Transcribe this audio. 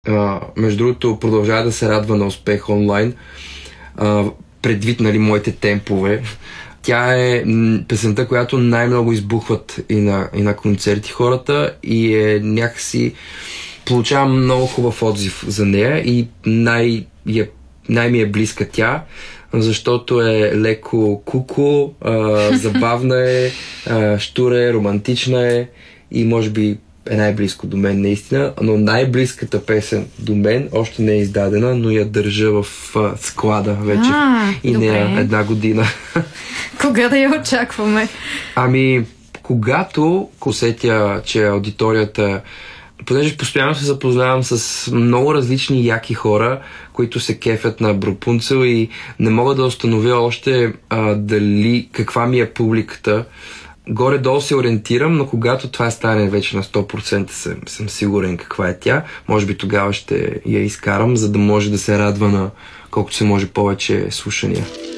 Между другото, продължава да се радва на успех онлайн, предвид, нали, моите темпове. Тя е песента, която най-много избухват и на концерти хората и е някакси... Получавам много хубав отзив за нея и най-ми е близка тя, защото е леко куку, забавна е, щура е, романтична е и може би е най-близко до мен наистина, но най-близката песен до мен още не е издадена, но я държа в склада вече и не е 1 година. Кога да я очакваме? Когато усетя, че аудиторията, понеже постоянно се запознавам с много различни яки хора, които се кефят на Брупунцел и не мога да установя още дали каква ми е публиката. Горе-долу се ориентирам, но когато това стане вече на 100% съм сигурен каква е тя. Може би тогава ще я изкарам, за да може да се радва на колкото се може повече слушания.